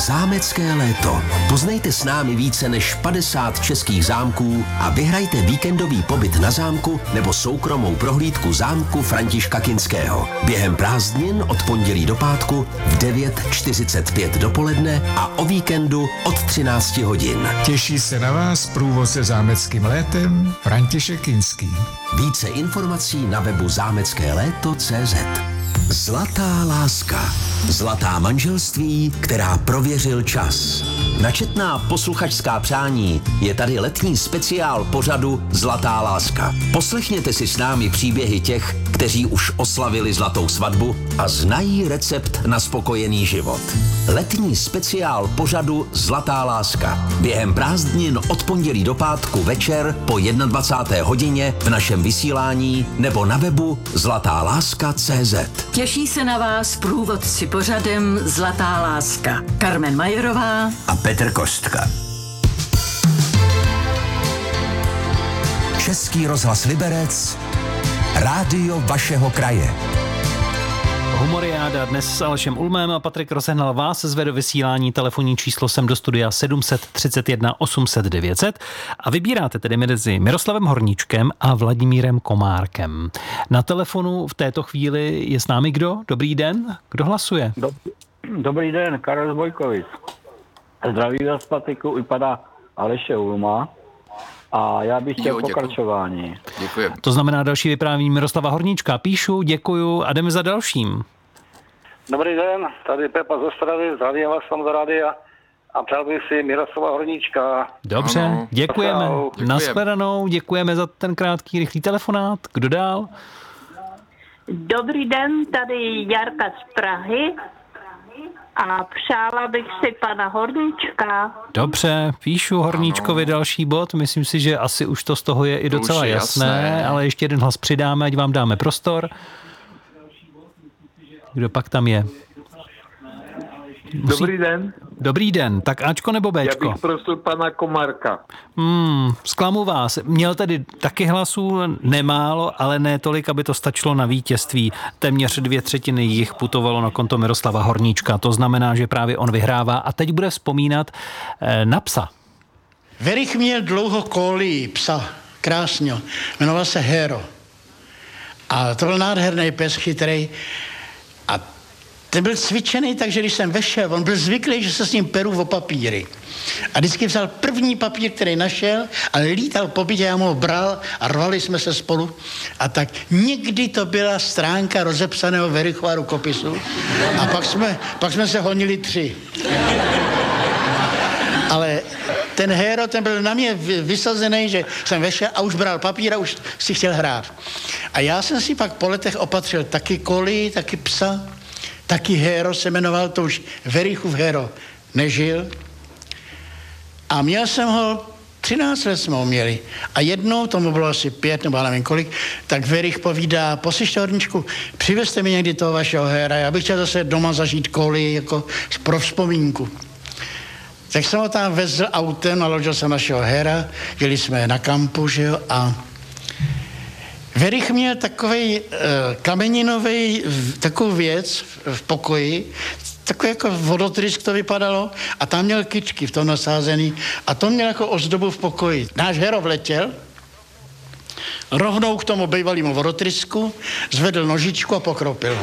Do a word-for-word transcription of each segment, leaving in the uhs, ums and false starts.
Zámecké léto. Poznejte s námi více než padesát českých zámků a vyhrajte víkendový pobyt na zámku nebo soukromou prohlídku zámku Františka Kinského. Během prázdnin od pondělí do pátku v devět čtyřicet pět dopoledne a o víkendu od třináct hodin. Těší se na vás průvodce zámeckým létem František Kinský. Více informací na webu zámecké léto tečka cé zet. Zlatá láska. Zlatá manželství, která prověřil čas. Načetná posluchačská přání je tady letní speciál pořadu Zlatá láska. Poslechněte si s námi příběhy těch, kteří už oslavili zlatou svatbu a znají recept na spokojený život. Letní speciál pořadu Zlatá láska. Během prázdnin od pondělí do pátku večer po dvacáté jedné hodině v našem vysílání nebo na webu zlatá láska tečka cé zet. Těší se na vás průvodci pořadem Zlatá láska. Carmen Majerová a Petr Kostka. Český rozhlas Liberec, rádio vašeho kraje. Humoriáda dnes s Alešem Ulmem a Patrik Rozehnal vás zve do vysílání. Telefonní číslo sem do studia sedm set třicet jedna osm set devět set a vybíráte tedy mezi Miroslavem Horníčkem a Vladimírem Komárkem. Na telefonu v této chvíli je s námi kdo? Dobrý den, kdo hlasuje? Dobrý den, Karel z Bojkovic. Zdraví vás, Patriku, vypadá Aleše Ulma. A já bych chtěl jo, pokračování. Děkuji. To znamená další vyprávění Miroslava Horníčka. Píšu, děkuju a jdeme za dalším. Dobrý den, tady Pepa z Ostravy, zdravím vás tam z rádia a přál bych si Miroslava Horníčka. Dobře, ano. Děkujeme. Děkujeme. Nashledanou, děkujeme za ten krátký, rychlý telefonát. Kdo dál? Dobrý den, tady Jarka z Prahy. A přála bych si pana Horníčka. Dobře, píšu Horníčkovi ano. Další bod. Myslím si, že asi už to z toho je i docela je jasné, jasné, ale ještě jeden hlas přidáme, ať vám dáme prostor. Kdo pak tam je? Musí... Dobrý den. Dobrý den, tak Ačko nebo Béčko? Já bych prosil pana Komárka. Hmm, zklamu vás. Měl tedy taky hlasů nemálo, ale ne tolik, aby to stačilo na vítězství. Téměř dvě třetiny jich putovalo na konto Miroslava Horníčka. To znamená, že právě on vyhrává a teď bude vzpomínat eh, na psa. Verich měl dlouho kolí psa, krásně. Jmenoval se Hero. A to byl nádherný pes, chytrý. A ten byl cvičený, takže když jsem vešel, on byl zvyklý, že se s ním peru o papíry. A vždycky vzal první papír, který našel a lítal po bytě, já mu ho bral a rvali jsme se spolu. A tak někdy to byla stránka rozepsaného Verichova rukopisu a pak jsme, pak jsme se honili tři. Ale ten Hero, ten byl na mě vysazený, že jsem vešel a už bral papír a už si chtěl hrát. A já jsem si pak po letech opatřil taky kolí, taky psa. Taky Hero se jmenoval, to už Verichův Hero nežil. A měl jsem ho, třináct let jsme ho měli. A jednou, tomu bylo asi pět, nebo nevím kolik, tak Verich povídá, poslyšte Horníčku, přivezte mi někdy toho vašeho Hera, já bych chtěl zase doma zažít koly, jako pro vzpomínku. Tak jsem ho tam vezl autem, naložil jsem našeho Hera, jeli jsme na kampu, že jo, a Verich měl takovej uh, kameninovej, takovou věc v, v pokoji, takový jako vodotrysk to vypadalo a tam měl kyčky v tom nasázený a to měl jako ozdobu v pokoji. Náš Hero vletěl, rovnou k tomu bývalému vodotrysku, zvedl nožičku a pokropil.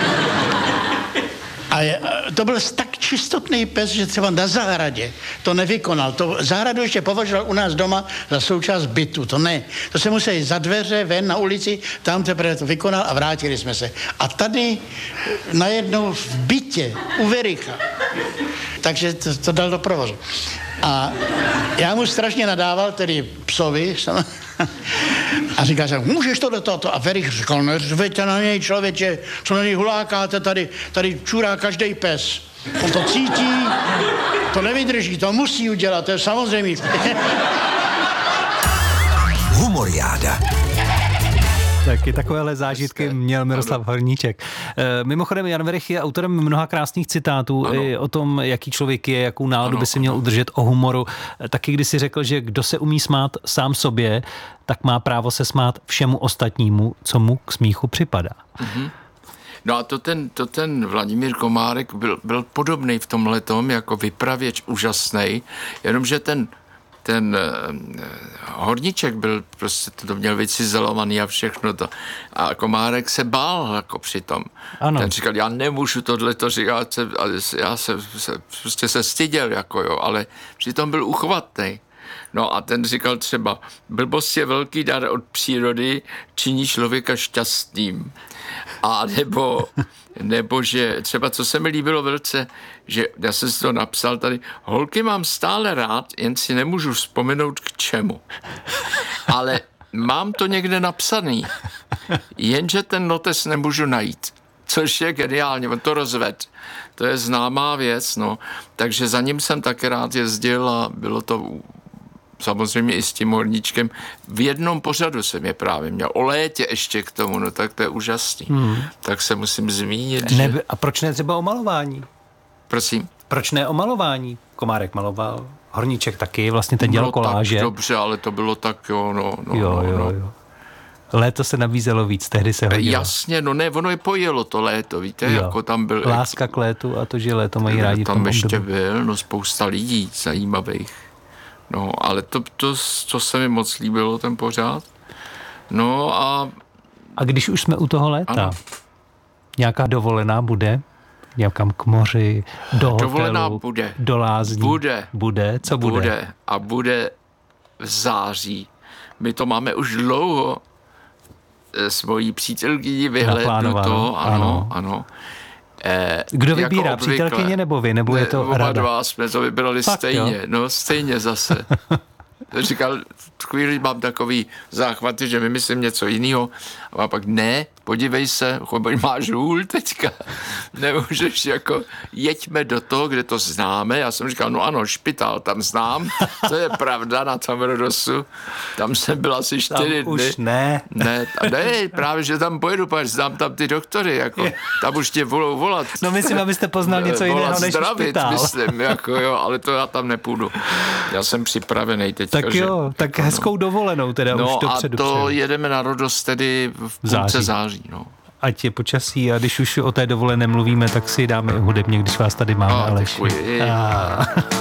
A je, to byl tak čistotný pes, že třeba na zahradě to nevykonal. To zahradu ještě považoval u nás doma za součást bytu. To ne. To se museli za dveře, ven na ulici, tam teprve to vykonal a vrátili jsme se. A tady najednou v bytě u Vericha. Takže to, to dal do provozu. A já mu strašně nadával, tedy psovi, a říkal jsem, můžeš to do toho? A Verich říkal, neřvěte na něj, člověče, co na něj hulákáte, tady, tady čurá každej pes. On to cítí, to nevydrží, to musí udělat, to je samozřejmě. Humoriáda. Taky takovéhle zážitky měl Miroslav Horníček. Mimochodem, Jan Verich je autorem mnoha krásných citátů i o tom, jaký člověk je, jakou náladu ano. by si měl udržet, o humoru. Taky když si řekl, že kdo se umí smát sám sobě, tak má právo se smát všemu ostatnímu, co mu k smíchu připadá. Mm-hmm. No a to ten, to ten Vladimír Komárek byl, byl podobný v tomhletom, jako vypravěč úžasnej, jenomže ten ten uh, Horníček byl, prostě to měl vycizelovaný a všechno to. A Komárek se bál jako přitom. Ano. Ten říkal, já nemůžu tohleto říkat, já se, se prostě se styděl, jako jo, ale přitom byl uchvatný. No a ten říkal třeba, blbost je velký dar od přírody, činí člověka šťastným. A nebo, nebo že třeba, co se mi líbilo velice, že já jsem si to napsal tady, holky mám stále rád, jen si nemůžu vzpomenout k čemu. Ale mám to někde napsaný, jenže ten notes nemůžu najít. Což je geniálně, on to rozved. To je známá věc, no. Takže za ním jsem také rád jezdil a bylo to samozřejmě i s tím Horníčkem. V jednom pořadu jsem je právě měl. O létě ještě k tomu, no tak to je úžasný. Hmm. Tak se musím zmínit, ne, že... A proč ne třeba o malování? Prosím? Proč ne o malování? Komárek maloval, Horníček taky, vlastně ten dělal no, koláže. Tak dobře, ale to bylo tak, jo, no. no jo, jo, no. jo. Léto se nabízelo víc, tehdy se hodilo. Jasně, no ne, ono je pojelo to léto, víte, jo. Jako tam byl... Láska k létu a to, že léto mají rádi. Tam ještě byl, no spousta lidí zajímavých. No, ale to, to, to se mi moc líbilo, ten pořád. No a... A když už jsme u toho léta, ano. Nějaká dovolená bude? Někam k moři, do hotelu, dovolená bude. Do lázní? Bude. Bude? Co bude? Bude. A bude v září. My to máme už dlouho s mojí přítelkyní vyhlédnu to. Ano, ano. ano. Eh, Kdo vybírá, jako přítelkyně nebo vy, nebo ne, je to oba rada? dva jsme to vybrali Fakt, stejně, jo? no stejně zase. Říkal, v chvíli mám takový záchvaty, že vymyslím něco jiného a pak ne, podívej se, máš hůl teďka, nemůžeš jako, jeďme do toho, kde to známe. Já jsem říkal, no ano, špitál tam znám, to je pravda na tom Rodosu, tam jsem byl asi čtyři tam dny. Už ne. Ne, ne, právě, že tam pojedu, protože znám tam ty doktory, jako, tam už tě volou volat. No myslím, abyste poznal něco jiného než zdravit, špitál. myslím, jako jo, ale to já tam nepůjdu. Já jsem připravený teďka. Tak jo, že, tak hezkou dovolenou teda no už dopředu. No a to přeju. Jedeme na Rodos tedy v půlce září. září no. Ať je počasí a když už o té dovolené mluvíme, tak si dáme hudebně, když vás tady máme, a, Aleši. Děkuji. A...